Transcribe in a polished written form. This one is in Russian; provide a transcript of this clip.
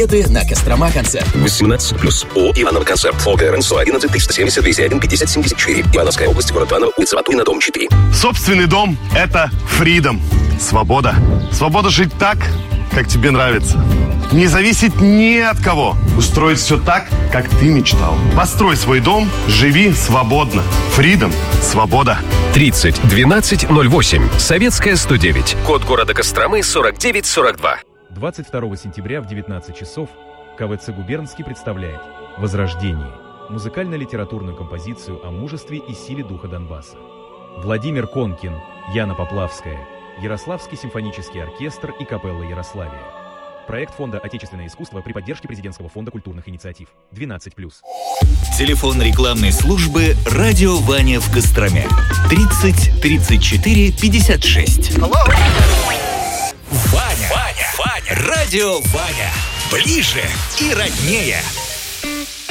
Это на Кострома концерт. 18+. ООО «Иванов концерт». ОГРН 111 370 201 5074. Ивановская область, город Иваново, улица Ватулина, дом 4. Собственный дом – это freedom. Свобода. Свобода жить так, как тебе нравится. Не зависеть ни от кого. Устроить все так, как ты мечтал. Построй свой дом, живи свободно. Freedom. Свобода. 30 12 08. Советская 109. Код города Костромы 4942. 22 сентября в 19 часов КВЦ «Губернский» представляет «Возрождение» – музыкально-литературную композицию о мужестве и силе духа Донбасса. Владимир Конкин, Яна Поплавская, Ярославский симфонический оркестр и капелла Ярославия. Проект Фонда «Отечественное искусство» при поддержке Президентского фонда культурных инициатив. 12+. Телефон рекламной службы «Радио Ваня» в Костроме. 30 34 56. Ваня. Радио Ваня. Ближе и роднее.